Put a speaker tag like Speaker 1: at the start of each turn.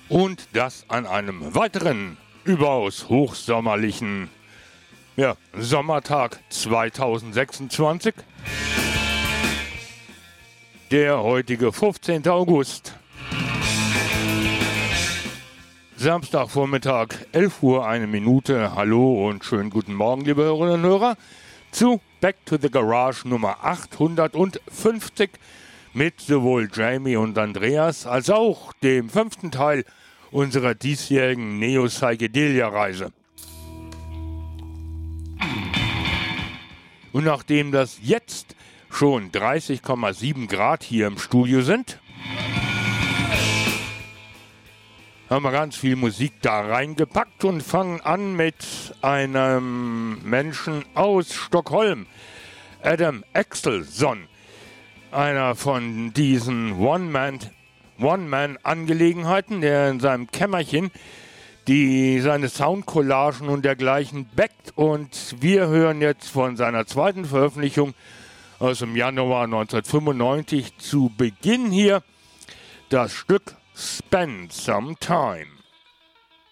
Speaker 1: Und das an einem weiteren, überaus hochsommerlichen Sommertag 2026. Der heutige 15. August. Samstagvormittag, 11 Uhr, 1 Minute. Hallo und schönen guten Morgen, liebe Hörerinnen und Hörer, zu Back to the Garage Nummer 850 mit sowohl Jamie und Andreas als auch dem 5. Teil unserer diesjährigen Neo-Psychedelia-Reise. Und nachdem das jetzt schon 30,7 Grad hier im Studio sind, haben wir ganz viel Musik da reingepackt und fangen an mit einem Menschen aus Stockholm, Adam Axelsson, einer von diesen One-Man-Angelegenheiten, der in seinem Kämmerchen seine Soundcollagen und dergleichen backt. Und wir hören jetzt von seiner zweiten Veröffentlichung aus dem Januar 1995 zu Beginn hier das Stück Spend Some Time.